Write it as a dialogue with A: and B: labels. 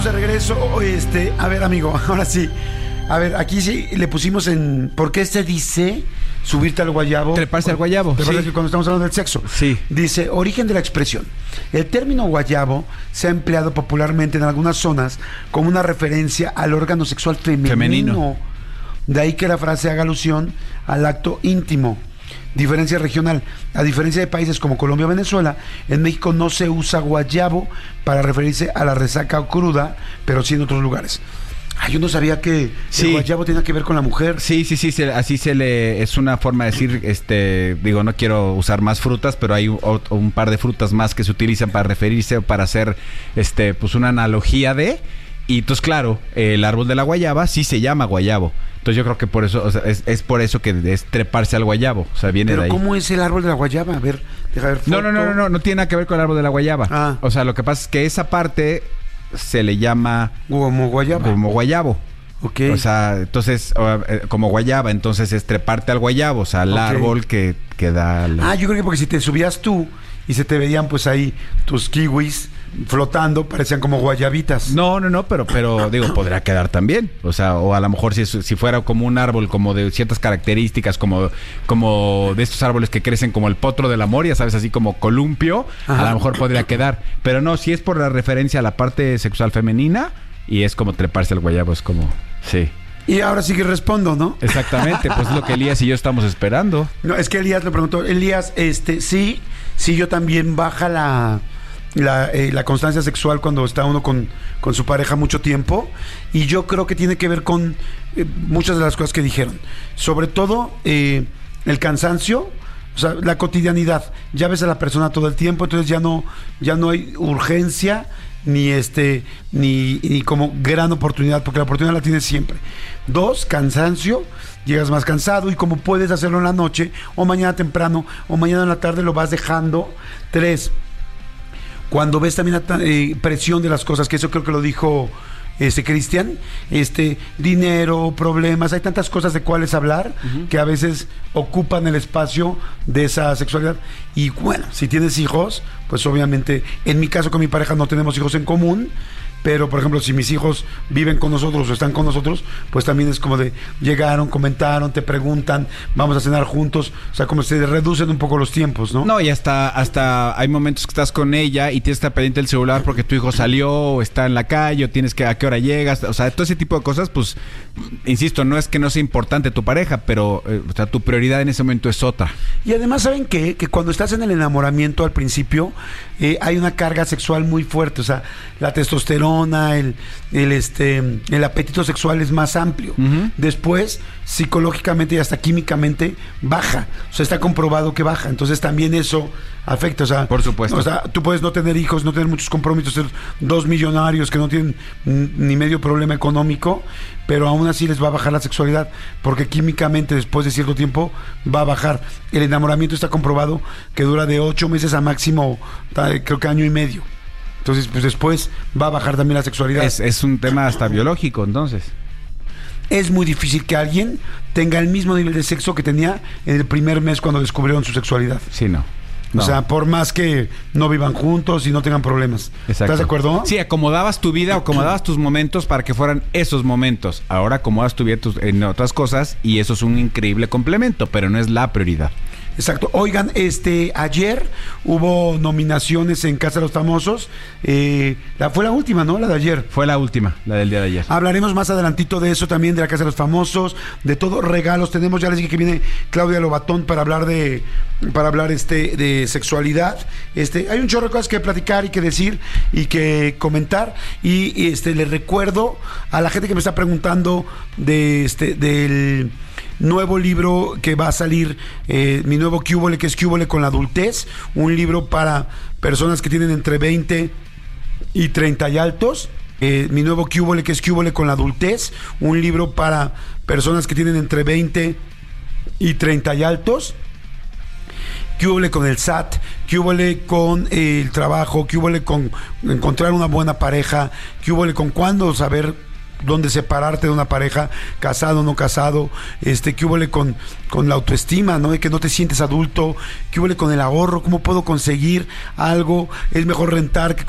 A: estamos de regreso. A ver, amigo, ahora sí. A ver, aquí sí le pusimos en... ¿Por qué dice subirte al guayabo?
B: Treparse al guayabo.
A: Sí. Cuando estamos hablando del sexo.
B: Sí.
A: Dice, origen de la expresión. El término guayabo se ha empleado popularmente en algunas zonas como una referencia al órgano sexual femenino. De ahí que la frase haga alusión al acto íntimo. Diferencia regional. A diferencia de países como Colombia o Venezuela, en México no se usa guayabo para referirse a la resaca o cruda, pero sí en otros lugares. Yo no sabía que el guayabo tenía que ver con la mujer.
B: Sí, así es una forma de decir, digo, no quiero usar más frutas, pero hay un par de frutas más que se utilizan para referirse o para hacer, pues una analogía de, y entonces claro, el árbol de la guayaba sí se llama guayabo. Entonces yo creo que por eso, o sea, es por eso que es treparse al guayabo, o sea, viene de ahí.
A: Pero ¿cómo es el árbol de la guayaba? A ver, deja ver foto.
B: No tiene nada que ver con el árbol de la guayaba. O sea, lo que pasa es que esa parte se le llama
A: como
B: guayabo.
A: Okay.
B: O sea, entonces, como guayaba, entonces es treparte al guayabo, o sea, al árbol que da...
A: yo creo que porque si te subías tú y se te veían pues ahí tus kiwis flotando, parecían como guayabitas.
B: No, pero digo, podría quedar también. O sea, o a lo mejor si fuera como un árbol como de ciertas características, como de estos árboles que crecen como el potro del amor, ya sabes, así como columpio, a lo mejor podría quedar. Pero no, si es por la referencia a la parte sexual femenina y es como treparse al guayabo, es como... Sí.
A: Y ahora sí que respondo, ¿no?
B: Exactamente, pues es lo que Elías y yo estamos esperando.
A: No, es que Elías le preguntó. Elías, sí, yo también baja la constancia sexual cuando está uno con su pareja mucho tiempo, y yo creo que tiene que ver con muchas de las cosas que dijeron, sobre todo el cansancio, o sea, la cotidianidad. Ya ves a la persona todo el tiempo, entonces ya no hay urgencia ni como gran oportunidad, porque la oportunidad la tienes siempre. 2, cansancio, llegas más cansado, y como puedes hacerlo en la noche o mañana temprano o mañana en la tarde, lo vas dejando. 3, cuando ves también la presión de las cosas, que eso creo que lo dijo Cristian, dinero, problemas, hay tantas cosas de cuáles hablar, que a veces ocupan el espacio de esa sexualidad. Y bueno, si tienes hijos, pues obviamente, en mi caso con mi pareja no tenemos hijos en común, pero por ejemplo, si mis hijos viven con nosotros o están con nosotros, pues también es como de llegaron, comentaron, te preguntan, vamos a cenar juntos, o sea, como se reducen un poco los tiempos, ¿no?
B: No, y hasta hay momentos que estás con ella y tienes que estar pendiente del celular porque tu hijo salió o está en la calle o tienes que a qué hora llegas, o sea, todo ese tipo de cosas, pues, insisto, no es que no sea importante tu pareja, pero o sea, tu prioridad en ese momento es otra. Y
A: además, ¿saben qué? Que cuando estás en el enamoramiento al principio, hay una carga sexual muy fuerte, o sea, la testosterona, el apetito sexual es más amplio. Después, psicológicamente y hasta químicamente baja, o sea, está comprobado que baja, entonces también eso afecta, o sea,
B: por supuesto.
A: O sea, tú puedes no tener hijos, no tener muchos compromisos, ser 2 millonarios que no tienen ni medio problema económico, pero aún así les va a bajar la sexualidad, porque químicamente después de cierto tiempo va a bajar. El enamoramiento está comprobado que dura de 8 meses a máximo, creo que año y medio. Entonces, pues después va a bajar también la sexualidad.
B: Es un tema hasta biológico, entonces.
A: Es muy difícil que alguien tenga el mismo nivel de sexo que tenía en el primer mes cuando descubrieron su sexualidad.
B: Sí, no.
A: O sea, por más que no vivan juntos y no tengan problemas.
B: Exacto.
A: ¿Estás de acuerdo?
B: Sí, acomodabas tu vida, acomodabas tus momentos para que fueran esos momentos. Ahora acomodas tu vida en otras cosas y eso es un increíble complemento, pero no es la prioridad.
A: Exacto. Oigan, ayer hubo nominaciones en Casa de los Famosos. Fue la última, ¿no? La de ayer.
B: Fue la última, la del día de ayer.
A: Hablaremos más adelantito de eso también, de la Casa de los Famosos, de todo, regalos. Tenemos, ya les dije que viene Claudia Lobatón para hablar de sexualidad. Hay un chorro de cosas que platicar y que decir y que comentar. Y les recuerdo a la gente que me está preguntando del nuevo libro que va a salir, mi nuevo ¿Qué húbole?, que es ¿Qué húbole con la adultez? Un libro para personas que tienen entre 20 y 30 y altos. Mi nuevo ¿Qué húbole?, que es ¿Qué húbole con la adultez? Un libro para personas que tienen entre 20 y 30 y altos. ¿Qué húbole con el SAT? ¿Qué húbole con el trabajo? ¿Qué húbole con encontrar una buena pareja? ¿Qué húbole con cuándo saber dónde separarte de una pareja, casado o no casado? ¿Qué huele con la autoestima, ¿no? De que no te sientes adulto. ¿Qué huele con el ahorro? ¿Cómo puedo conseguir algo? Es mejor rentar que